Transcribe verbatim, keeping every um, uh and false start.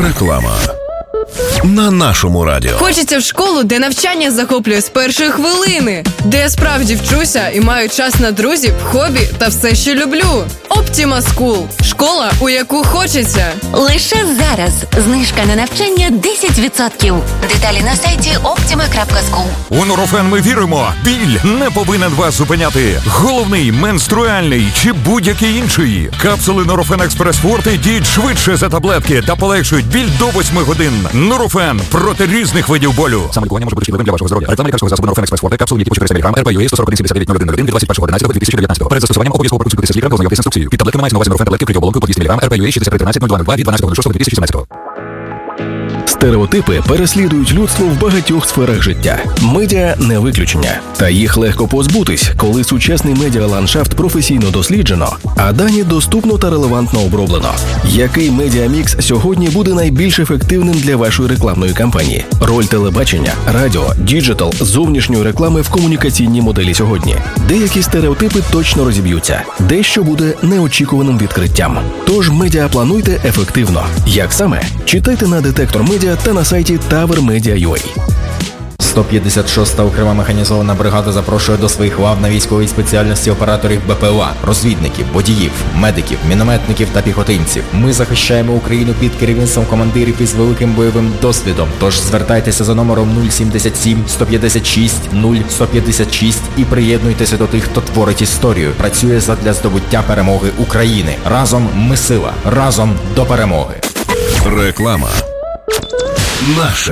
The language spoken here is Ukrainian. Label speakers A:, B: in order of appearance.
A: Реклама на нашому радіо.
B: Хочеться в школу, де навчання захоплює з першої хвилини, де я справді вчуся і маю час на друзів, хобі та все, що люблю. Optima School – школа, у яку хочеться.
C: Лише зараз знижка на навчання десять відсотків. Деталі на сайті optima крапка school.
D: У Нурофен ми віримо. Біль не повинен вас зупиняти. Головний, менструальний чи будь-який інший. Капсули Нурофен Експрес Форте діють швидше за таблетки та полегшують біль до восьми годин. Нурофен проти різних видів болю. Саме лікування може бути шкідливим для вашого здоров'я. Реклама лікарського засобу Нурофен Експрес Форте, капсули ліки по чотириста міліграм, ар пі ю ей сто сорок один сімдесят дев'ять нуль один нуль один від двадцять першого одинадцятого дві тисячі дев'ятнадцятого. Перед застосуванням обов'язково проконсультуйтеся з лікарем та ознайомтесь з інструкцією. Під таблетками мається на увазі Нурофен таблетки кріоболонкою по двісті міліграм, ар пі ю ей шістдесят три тринадцять нуль два нуль два від дванадцятого шостого дві тисячі сімнадцятого.
E: Стереотипи переслідують людство в багатьох сферах життя. Медіа – не виключення. Та їх легко позбутись, коли сучасний медіаландшафт професійно досліджено, а дані доступно та релевантно оброблено. Який медіамікс сьогодні буде найбільш ефективним для вашої рекламної кампанії? Роль телебачення, радіо, діджитал, зовнішньої реклами в комунікаційній моделі сьогодні. Деякі стереотипи точно розіб'ються. Дещо буде неочікуваним відкриттям. Тож медіа плануйте ефективно. Як саме? Читайте на Детектор Медіа та на сайті тавер медіа крапка ю а.
F: сто п'ятдесят шоста окрема механізована бригада запрошує до своїх лав на військовій спеціальності операторів Бе Пе Ел А, розвідників, водіїв, медиків, мінометників та піхотинців. Ми захищаємо Україну під керівництвом командирів із великим бойовим досвідом. Тож звертайтеся за номером нуль сімдесят сім сто п'ятдесят шість нуль сто п'ятдесят шість і приєднуйтеся до тих, хто творить історію, працює задля здобуття перемоги України. Разом ми сила, разом до перемоги.
A: Реклама наша.